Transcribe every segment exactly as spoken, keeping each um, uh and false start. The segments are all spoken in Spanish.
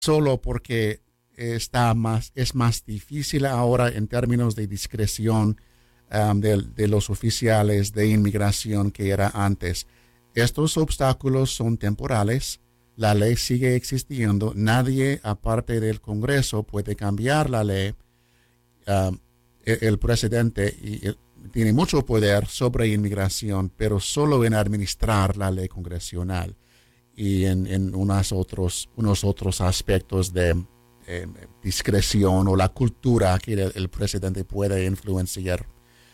solo porque está más, es más difícil ahora en términos de discreción um, de, de los oficiales de inmigración que era antes. Estos obstáculos son temporales, la ley sigue existiendo, nadie aparte del Congreso puede cambiar la ley. Um, el, el presidente y, el, tiene mucho poder sobre inmigración, pero solo en administrar la ley congresional y en, en unos, otros, unos otros aspectos de eh, discreción o la cultura que el, el presidente puede influenciar.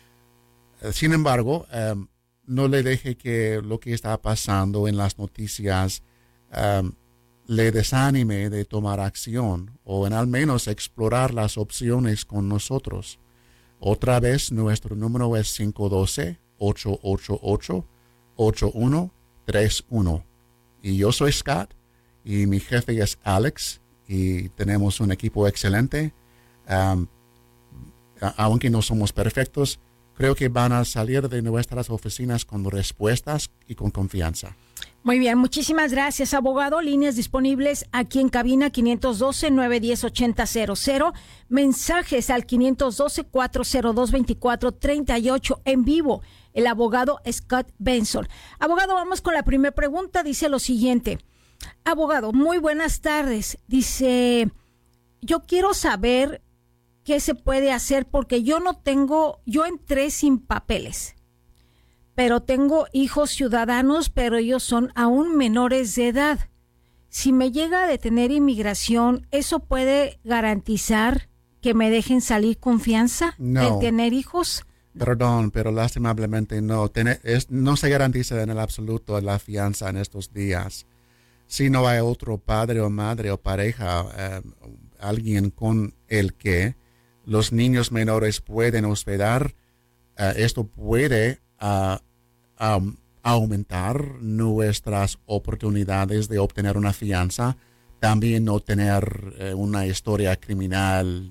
Sin embargo, um, no le deje que lo que está pasando en las noticias um, le desanime de tomar acción o en al menos explorar las opciones con nosotros. Otra vez, nuestro número es cinco uno dos, ocho ocho ocho, ocho uno tres uno. Y yo soy Scott y mi jefe es Alex y tenemos un equipo excelente. Um, aunque no somos perfectos, creo que van a salir de nuestras oficinas con respuestas y con confianza. Muy bien, muchísimas gracias, abogado. Líneas disponibles aquí en cabina quinientos doce, nueve uno cero, ocho cero cero. Mensajes al quinientos doce, cuatro cero dos, veinticuatro treinta y ocho en vivo. El abogado Scott Benson. Abogado, vamos con la primera pregunta. Dice lo siguiente. Abogado, muy buenas tardes. Dice, yo quiero saber qué se puede hacer porque yo no tengo, yo entré sin papeles, pero tengo hijos ciudadanos, pero ellos son aún menores de edad. Si me llega a detener inmigración, ¿eso puede garantizar que me dejen salir con fianza no. de tener hijos? Perdón, pero lastimablemente no. Tener, es, no se garantiza en el absoluto la fianza en estos días. Si no hay otro padre o madre o pareja, eh, alguien con el que los niños menores pueden hospedar, uh, esto puede uh, um, aumentar nuestras oportunidades de obtener una fianza, también no tener uh, una historia criminal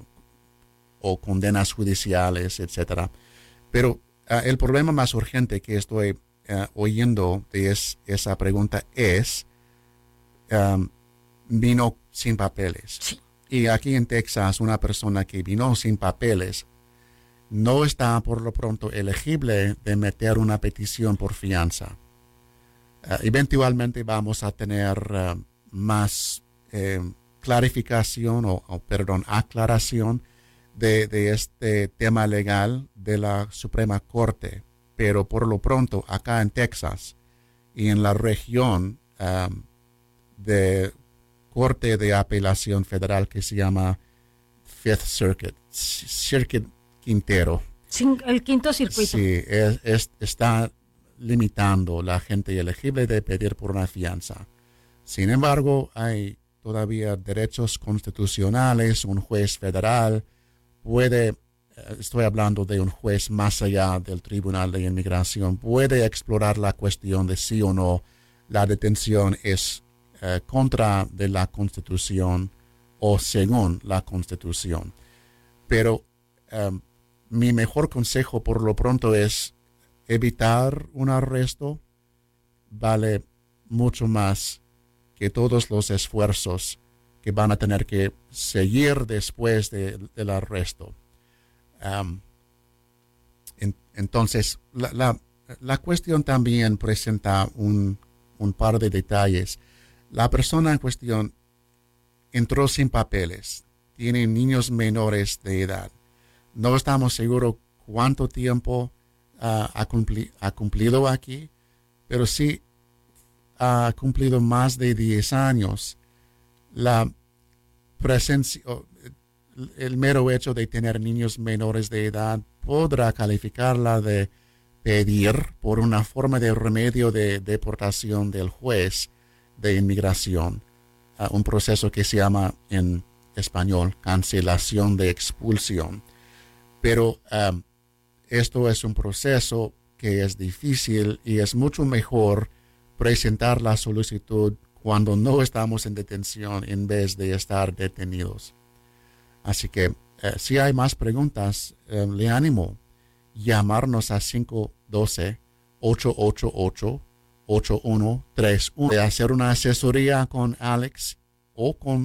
o condenas judiciales, etcétera. Pero uh, el problema más urgente que estoy uh, oyendo de es, esa pregunta es, um, vino sin papeles. Sí. Y aquí en Texas, una persona que vino sin papeles no está por lo pronto elegible de meter una petición por fianza. Uh, eventualmente vamos a tener uh, más eh, clarificación o, o, perdón, aclaración de, de este tema legal de la Suprema Corte. Pero por lo pronto, acá en Texas y en la región um, de Corte de Apelación Federal que se llama Fifth Circuit, Circuit Quintero. El quinto circuito. Sí, es, es, está limitando la gente elegible de pedir por una fianza. Sin embargo, hay todavía derechos constitucionales. Un juez federal puede, estoy hablando de un juez más allá del Tribunal de Inmigración, puede explorar la cuestión de si o no la detención es Uh, contra de la Constitución o según la Constitución. Pero um, mi mejor consejo por lo pronto es evitar un arresto. Vale mucho más que todos los esfuerzos que van a tener que seguir después de, del arresto. Um, en, entonces, la, la, la cuestión también presenta un, un par de detalles. La persona en cuestión entró sin papeles, tiene niños menores de edad. No estamos seguros cuánto tiempo uh, ha, cumpli- ha cumplido aquí, pero sí ha cumplido más de diez años. La presencia, el mero hecho de tener niños menores de edad podrá calificarla de pedir por una forma de remedio de deportación del juez de inmigración, uh, un proceso que se llama en español cancelación de expulsión. Pero um, esto es un proceso que es difícil y es mucho mejor presentar la solicitud cuando no estamos en detención en vez de estar detenidos. Así que uh, si hay más preguntas, uh, le animo llamarnos a cinco uno dos, ocho ocho ocho, ocho uno tres uno, de hacer una asesoría con Alex o con